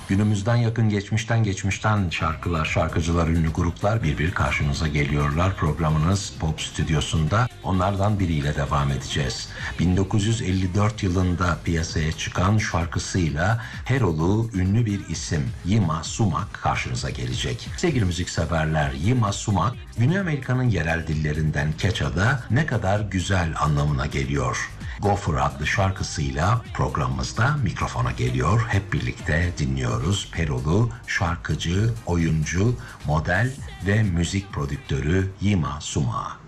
Günümüzden yakın, geçmişten şarkılar, şarkıcılar, ünlü gruplar bir karşınıza geliyorlar. Programınız Pop Stüdyosu'nda. Onlardan biriyle devam edeceğiz. 1954 yılında piyasaya çıkan şarkısıyla Herol'u ünlü bir isim Yma Sumac karşınıza gelecek. Sevgili müzikseverler, Yma Sumac, Güney Amerika'nın yerel dillerinden Quecha'da ne kadar güzel anlamına geliyor. Gopher adlı şarkısıyla programımızda mikrofona geliyor. Hep birlikte dinliyoruz. Perolu şarkıcı, oyuncu, model ve müzik prodüktörü Yma Sumac.